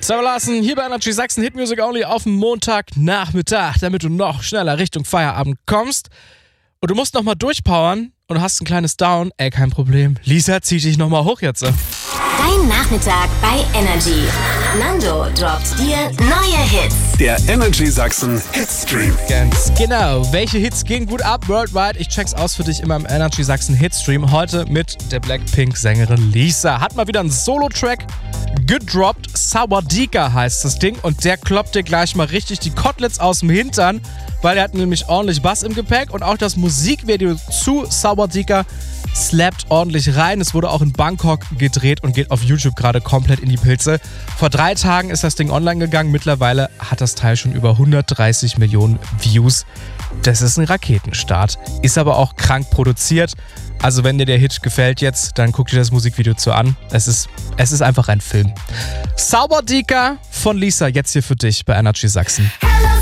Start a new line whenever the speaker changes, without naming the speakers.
Lassen hier bei Energy Sachsen Hit Music Only auf dem Montagnachmittag, damit du noch schneller Richtung Feierabend kommst. Und du musst nochmal durchpowern und du hast ein kleines Down. Ey, kein Problem. Lisa, zieh dich nochmal hoch jetzt.
Dein Nachmittag bei Energy. Nando droppt dir neue Hits.
Der Energy Sachsen Hitstream.
Ganz genau. Welche Hits gehen gut ab worldwide? Ich check's aus für dich immer im Energy Sachsen Hitstream. Heute mit der Blackpink-Sängerin Lisa. Hat mal wieder einen Solo-Track gedroppt. Sawadika heißt das Ding. Und der kloppt dir gleich mal richtig die Koteletts aus dem Hintern, weil er hat nämlich ordentlich Bass im Gepäck. Und auch das Musikvideo zu Sawadika slappt ordentlich rein. Es wurde auch in Bangkok gedreht und geht auf YouTube gerade komplett in die Pilze. Vor 3 Tagen ist das Ding online gegangen. Mittlerweile hat das Teil schon über 130 Millionen Views. Das ist ein Raketenstart. Ist aber auch krank produziert. Also wenn dir der Hit gefällt jetzt, dann guck dir das Musikvideo zu an. Es ist einfach ein Film. Sawadika von Lisa, jetzt hier für dich bei Energy Sachsen.
Hello.